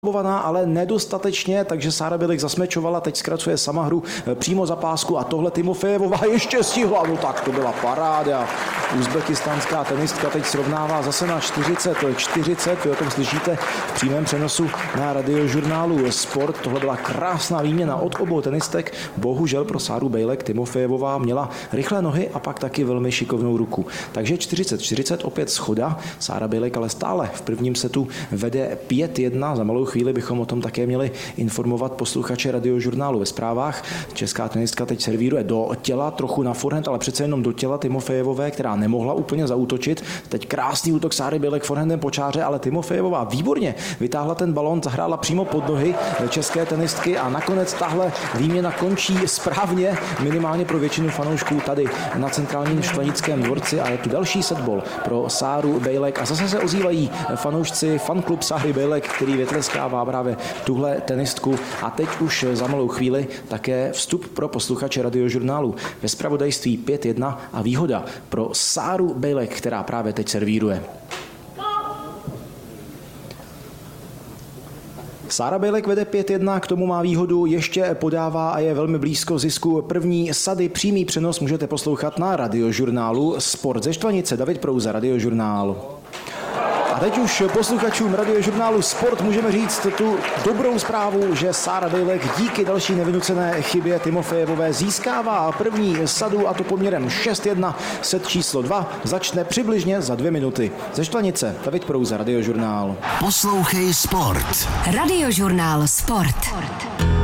ale nedostatečně, takže Sára Bělek zasmečovala, teď zkracuje sama hru přímo za pásku a tohle Timofejevová ještě stihla, no tak to byla paráda. Uzbekistánská tenistka teď srovnává zase na 40, vy o tom slyšíte v přímém přenosu na radiožurnálu Sport. Tohle byla krásná výměna od obou tenistek, bohužel pro Sáru Bělek Timofejevová měla rychlé nohy a pak taky velmi šikovnou ruku. Takže 40-40, opět schoda, Sára Bělek ale stále v prvním setu vede 5-1, za malou chvíli bychom o tom také měli informovat posluchače radiožurnálu ve zprávách. Česká tenistka teď servíruje do těla, trochu na forehand, ale přece jenom do těla Timofejevové, která nemohla úplně zaútočit. Teď krásný útok Sáry Bělek forehandem po čáře, ale Timofejevová výborně vytáhla ten balón, zahrála přímo pod nohy české tenistky a nakonec tahle výměna končí správně, minimálně pro většinu fanoušků tady na centrálním Štvanickém dvorci a je tu další setball pro Sáru Bělek a zase se ozývají fanoušci fanklub Sáry Bělek, který vytleskává právě tuhle tenistku a teď už za malou chvíli také vstup pro posluchače radiožurnálu ve zpravodajství 5-1 a výhoda pro Sáru Bělek, která právě teď servíruje. Sára Bělek vede 5-1, k tomu má výhodu, ještě podává a je velmi blízko zisku první sady. Přímý přenos můžete poslouchat na radiožurnálu Sport ze Štvanice. David Prouza, radiožurnál. A teď už posluchačům radiožurnálu Sport můžeme říct tu dobrou zprávu, že Sára Bělek díky další nevynucené chybě Timofejevové získává první sadu a to poměrem 6-1. Set číslo 2 začne přibližně za 2 minuty. Ze Štvanice David Prouza, radiožurnál. Poslouchej Sport. Radiožurnál Sport.